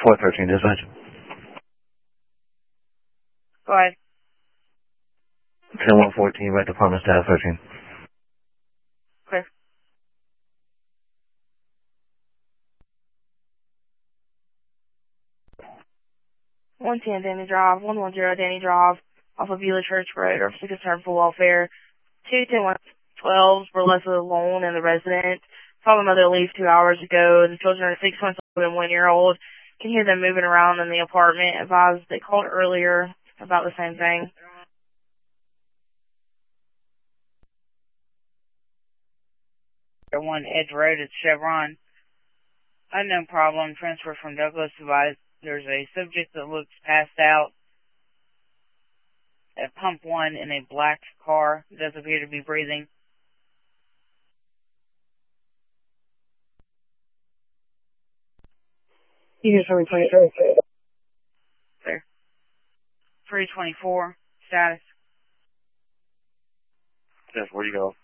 413 dispatch. Go ahead. 10114, right department status 13. Clear. (110) Danny Drive, 110 Danny Drive, off of Beulah Church Road, officer concerned for welfare. 210-112 were left alone in the residence. Saw the mother leave 2 hours ago. The children are 6 months old and 1 year old. Can hear them moving around in the apartment. Advised they called earlier about the same thing. One Edge Road at Chevron. Unknown problem. Transfer from Douglas. Advised there's a subject that looks passed out at pump 1 in a black car. Does appear to be breathing. You hear 723. There. 324. Status. Yes, where you go?